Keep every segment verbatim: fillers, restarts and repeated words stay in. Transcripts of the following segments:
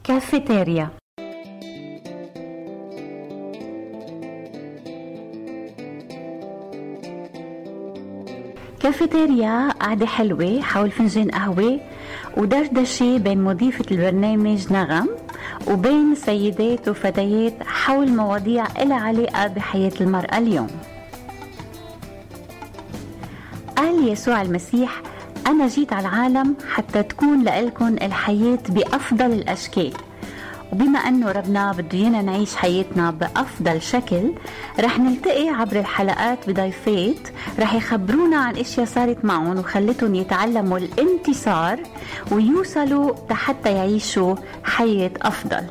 كافيتيريا. كافيتيريا قعدة حلوة حول فنجان قهوة ودردشة بين مضيفة البرنامج نغم وبين سيدات وفتيات حول مواضيع إلها علاقة بحياة المرأة اليوم. قال يسوع المسيح: أنا جيت على العالم حتى تكون لإلكن الحياة بأفضل الأشكال. وبما أنه ربنا بده ينا نعيش حياتنا بأفضل شكل، رح نلتقي عبر الحلقات بضيفات رح يخبرونا عن اشياء صارت معهم وخلتهم يتعلموا الانتصار ويوصلوا حتى يعيشوا حياة أفضل.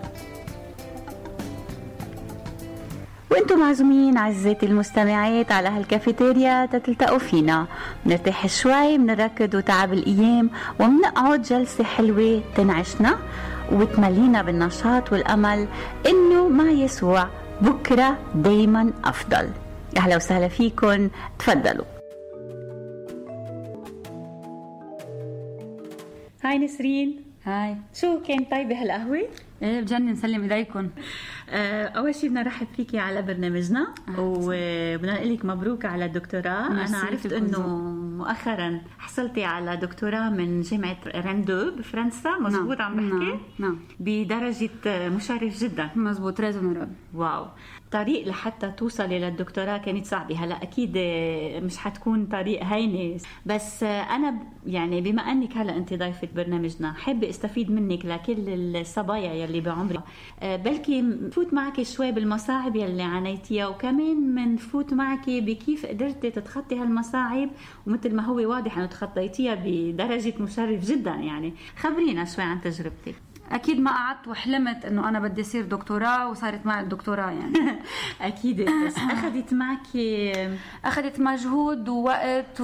وانتم معزومين عزيزتي المستمعات على هالكافيتيريا تتلتقوا فينا، بنرتاح شوي، بنركض وتعب الأيام، وبنقعد جلسة حلوة تنعشنا وتملينا بالنشاط والأمل إنه مع يسوع بكرة دايما أفضل. أهلا وسهلا فيكن، تفضلوا. هاي نسرين. هاي، شو كان طيبة هالقهوة؟ ايه بجنن، نسلم ايديكم. اول شيء بدنا نرحب فيكي على برنامجنا وبدنا نقول لك مبروك على الدكتوراه. انا عرفت انه مؤخرا حصلتي على دكتوراه من جامعه راندو بفرنسا، مزبوط عم بحكي؟ نعم نعم، بدرجه مشرف جدا. مزبوط، ريزونربل. واو، طريق لحتى توصلي للدكتوراه كانت صعبة. هلا أكيد مش حتكون طريق هينة، بس أنا يعني بما أنك هلا أنت ضيفة برنامجنا حابة استفيد منك لكل الصبايا يلي بعمري، بلكي فوت معك شوي بالمصاعب يلي عانيتيها، وكمان منفوت معك بكيف قدرتي تتخطي هالمصاعب، ومثل ما هو واضح أنه تخطيتيها بدرجة مشرف جدا. يعني خبرينا شوي عن تجربتك. اكيد ما قعدت وحلمت انه انا بدي اصير دكتوراه وصارت معي الدكتوراه يعني. اكيد، بس اخذت معك اخذت مجهود ووقت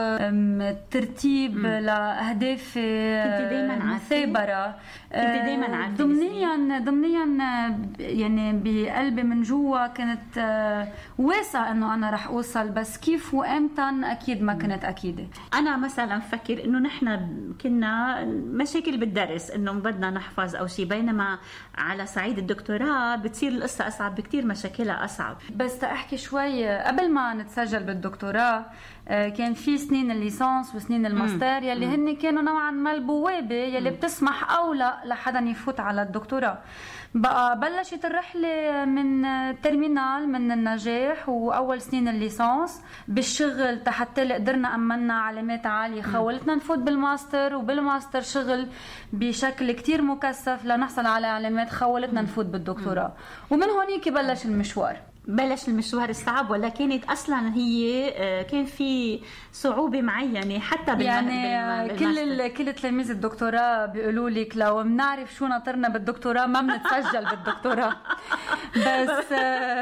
وترتيب لاهداف. كنت دائما مثابره، كنت دائما عارفه ضمنيا ضمنيا يعني بقلبي من جوا كنت واسعه انه انا رح اوصل، بس كيف وامتى اكيد ما كنت اكيده. انا مثلا فكر انه نحن كنا مشاكل بالدرس انه بدنا نحفظ او شيء، بينما على صعيد الدكتوراه بتصير القصه اصعب بكتير، مشاكلها اصعب. بس تحكي شوي قبل ما نتسجل بالدكتوراه كان في سنين الليسانس وسنين الماستر يلي هن كانوا نوعا ما البوابه يلي بتسمح او لا لحدا يفوت على الدكتوراه. بقى بلشت الرحله من ترمينال من النجاح واول سنين الليسانس بالشغل حتى قدرنا امنا علامات عاليه خولتنا نفوت بالماستر، وبالماستر شغل بشكل كتير مكثف لنحصل على علامات خولتنا نفوت بالدكتوراه. ومن هونيك بلش المشوار. بلش المشوار الصعب، ولا كانت اصلا هي كان في صعوبه معينه حتى بال يعني بال كل كل تلاميذ الدكتوراه بيقولوا لك لو بنعرف شو ناطرنا بالدكتوراه ما بنتسجل بالدكتوراه. بس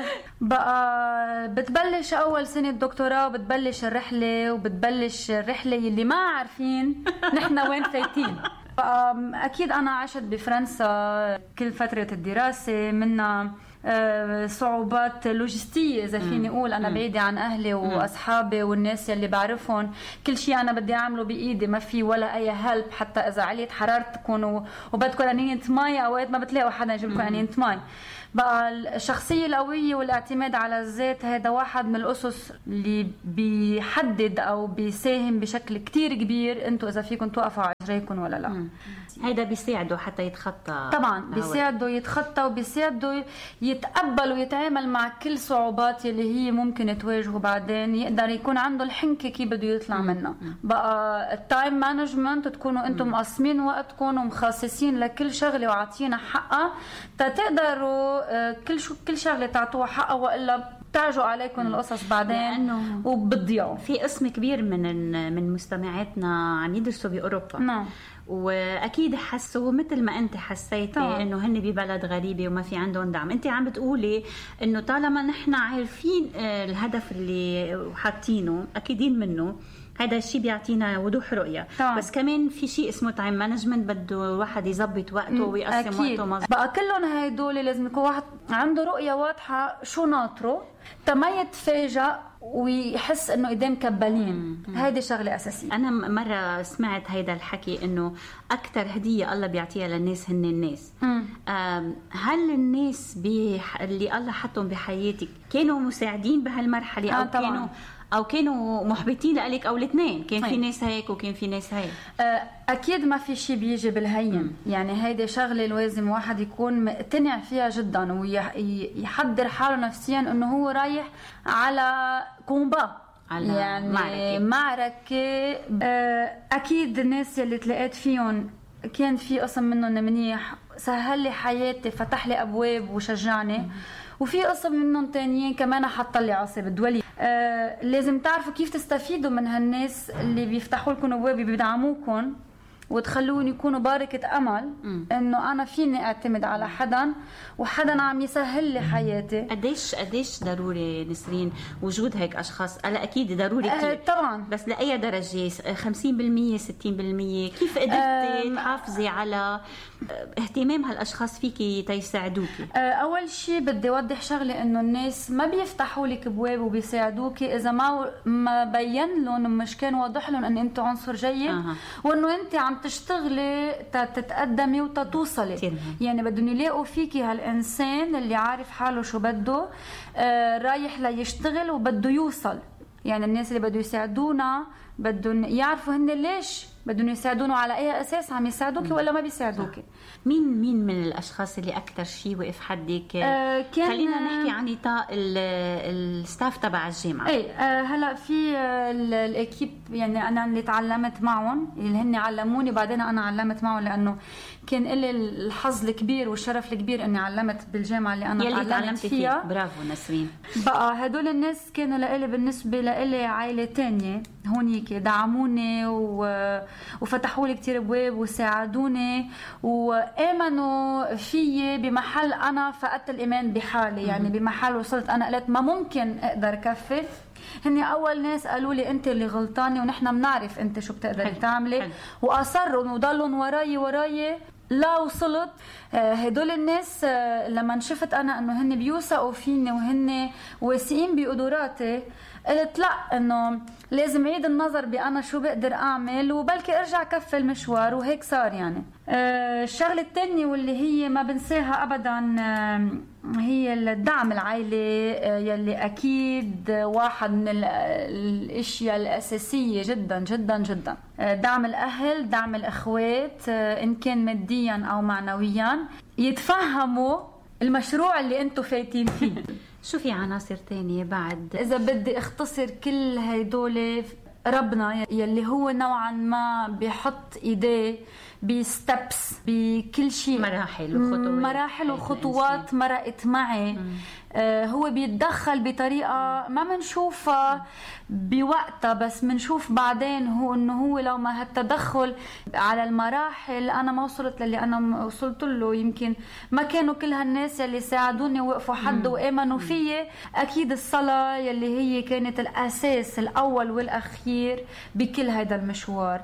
بقى بتبلش اول سنه دكتوراه وبتبلش الرحله وبتبلش الرحله اللي ما عارفين نحن وين فايتين. اكيد انا عشت بفرنسا كل فتره الدراسه، منها صعوبات لوجستية إذا فيني أقول. أنا بعيدة عن أهلي وأصحابي والناس اللي بعرفهم، كل شيء أنا بدي أعمله بإيدي، ما في ولا أي هلب. حتى إذا عليت حرارتكم وبدكم أنينة مي أوقات ما بتلاقوا حدا يجيب لكم أنينة مي. بقى الشخصية القوية والاعتماد على الذات هذا واحد من الأسس اللي بيحدد أو بيساهم بشكل كتير كبير أنتوا إذا فيكم توقفوا على رجليكم ولا لا. هيدا بيساعده حتى يتخطى. طبعا بيساعده يتخطى وبيساعده يتقبل ويتعامل مع كل صعوبات اللي هي ممكن تواجهه، بعدين يقدر يكون عنده الحنكة كيف بده يطلع منها. بقى التايم مانجمنت، تكونوا انتم مقسمين وقتكم ومخصصين لكل شغله وعاطينا حقها تقدروا كل شو كل شغله تعطوها حقها، والا بتعجوا عليكم القصص بعدين وبتضيعوا. في قسم كبير من من مستمعاتنا عم يدرسوا باوروبا. نعم، واكيد حسوا مثل ما انت حسيتي انه هن ببلد غريبه وما في عندهم دعم. انت عم بتقولي انه طالما نحن عارفين الهدف اللي حاطينه اكيدين منه، هذا الشيء بيعطينا وضوح رؤيه. طبعا. بس كمان في شيء اسمه تايم مانجمنت، بده الواحد يظبط وقته ويقسم أكيد. وقته مظبوط. بقى كلهم هيدول لازم يكون واحد عنده رؤيه واضحه شو ناطره تما يتفاجأ ويحس انه ايديه مكبلين. هيدي شغله اساسيه. انا مره سمعت هيدا الحكي انه اكثر هديه الله بيعطيها للناس هن الناس. هل الناس بح... اللي الله حطهم بحياتك كانوا مساعدين بهالمرحله او آه طبعاً. كانوا او كانوا محبطين لك او الاثنين؟ كان في ناس هيك وكان في ناس هيك. اكيد ما في شيء بيجي بالهين. يعني هيدي شغله لازم واحد يكون مقتنع فيها جدا ويحضر حاله نفسيا انه هو رايح على كومبا، على يعني معركة. معركة. اكيد الناس اللي تلاقيت فيهم كان في قسم منهم منيح، سهل لي حياتي، فتح لي ابواب وشجعني، وفي قسم منهم تانيين كمان حط لي عصب الدولي. آه لازم تعرفوا كيف تستفيدوا من هالناس اللي بيفتحوا لكم ابواب، بيدعموكم وتخلون يكونوا باركة أمل إنه أنا فيني أعتمد على حدا وحدا عم يسهل لي حياتي. قديش قديش ضروري نسرين وجود هيك أشخاص؟ أنا أكيد ضروري كتير. أه طبعا. بس لأي درجة؟ خمسين بالمية ستين بالمية؟ كيف قدرتي تحافظي على اهتمام هالأشخاص فيكي تيساعدوكي؟ أه أول شيء بدي أوضح شغلة، إنه الناس ما بيفتحوا لك أبواب وبيساعدوكي إذا ما ما بين لهم، مش كان واضح لهم إن أنت عنصر جيد أه. وإنه أنت عم تشتغلي تتقدمي وتتوصلي. يعني بدهم يلاقوا فيكي هالإنسان اللي عارف حاله شو بده، آه رايح ليشتغل وبده يوصل. يعني الناس اللي بدهم يساعدونا بدهم يعرفوا هن ليش بدهم يساعدونا، على أي أساس عم يساعدوكي ولا ما بيساعدوكي. مين مين من الأشخاص اللي أكتر شيء وقف حدك؟ آه خلينا نحكي عن نطاق الستاف تبع الجامعة. ايه آه هلا في آه الاكيب، يعني أنا اللي تعلمت معهم، اللي هن علموني بعدين أنا علمت معهم، لأنه كان لي الحظ الكبير والشرف الكبير إني علمت بالجامعة اللي أنا يلي تعلمت فيها. فيه. برافو نسرين. بقى هدول الناس كانوا لإلي بالنسبة لإلي عائلة تانية هونيك، دعموني و... وفتحوا لي كتير ابواب وساعدوني وآمنوا فيي بمحل أنا فقدت الإيمان بحالي. يعني بمحل وصلت أنا قلت ما ممكن أقدر كفي، هني أول ناس قالوا لي أنت اللي غلطانة ونحن بنعرف أنت شو بتقدري تعملي، وأصروا وضلوا وراي وراي لا وصلت. هدول الناس لما شفت أنا أنه هن بيوثقوا فيني وهن واثقين بقدراتي، قلت لا، أنه لازم عيد النظر بأنا شو بقدر أعمل وبلكي أرجع كفي المشوار، وهيك صار. يعني الشغلة التانية واللي هي ما بنساها أبدا هي الدعم العائلي، يلي أكيد واحد من الأشياء الأساسية جدا جدا جدا. دعم الأهل، دعم الأخوات، إن كان ماديا أو معنويا، يتفهموا المشروع اللي أنتوا فايتين فيه. شو في عناصر تانية بعد؟ إذا بدي اختصر كل هيدول، ربنا يلي هو نوعا ما بيحط إيديه بستبس بكل شيء، مراحل وخطوات مراحل وخطوات مرقت معي. آه هو بيتدخل بطريقة ما منشوفها بوقتها، بس منشوف بعدين هو انه هو لو ما هالتدخل على المراحل انا ما وصلت للي انا وصلت له. يمكن ما كانوا كل هالناس يلي ساعدوني ووقفوا حد وآمنوا فيي. اكيد الصلاة يلي هي كانت الاساس الاول والاخير بكل هذا المشوار.